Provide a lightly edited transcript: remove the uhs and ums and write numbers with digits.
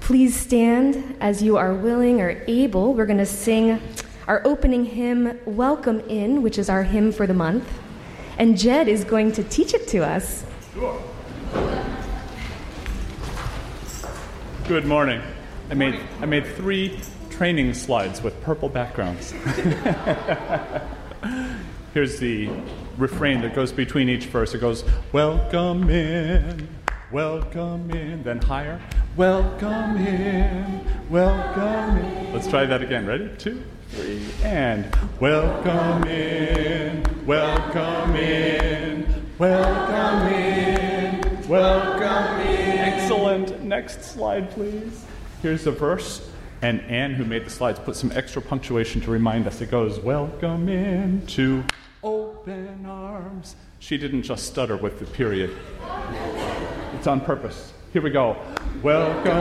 Please stand as you are willing or able. We're going to sing our opening hymn, Welcome In, which is our hymn for the month. And Jed is going to teach it to us. Sure. Good morning. I made 3 training slides with purple backgrounds. Here's the refrain that goes between each verse. It goes, welcome in, then higher, welcome in, welcome in. Let's try that again. Ready? 2, 3, and welcome in, welcome in, welcome in, welcome in. Excellent. Next slide, please. Here's the verse. And Anne, who made the slides, put some extra punctuation to remind us. It goes, welcome into open arms. She didn't just stutter with the period. It's on purpose. Here we go. Welcome.